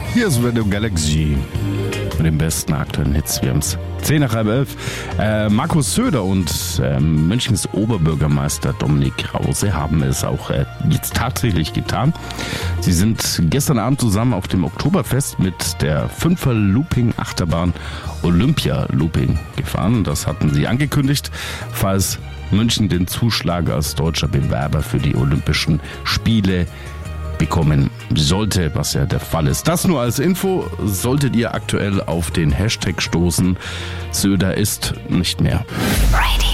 Hier ist Radio Galaxy mit den besten aktuellen Hits. Wir haben es 10 nach halb 11. Markus Söder und Münchens Oberbürgermeister Dominik Krause haben es auch jetzt tatsächlich getan. Sie sind gestern Abend zusammen auf dem Oktoberfest mit der 5er Looping Achterbahn Olympia Looping gefahren. Das hatten sie angekündigt, falls München den Zuschlag als deutscher Bewerber für die Olympischen Spiele bekommen sollte, was ja der Fall ist. Das nur als Info. Solltet ihr aktuell auf den Hashtag stoßen, Söder ist nicht mehr. Radio